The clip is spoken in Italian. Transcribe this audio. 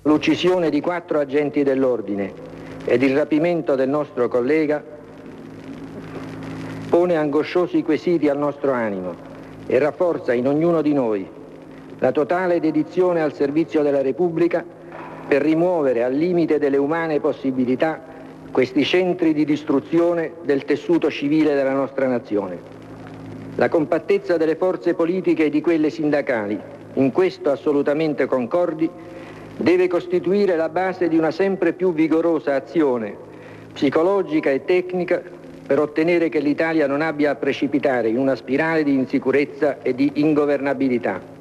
L'uccisione di 4 agenti dell'ordine ed il rapimento del nostro collega pone angosciosi quesiti al nostro animo e rafforza in ognuno di noi la totale dedizione al servizio della Repubblica per rimuovere al limite delle umane possibilità questi centri di distruzione del tessuto civile della nostra nazione. La compattezza delle forze politiche e di quelle sindacali, in questo assolutamente concordi, deve costituire la base di una sempre più vigorosa azione psicologica e tecnica per ottenere che l'Italia non abbia a precipitare in una spirale di insicurezza e di ingovernabilità.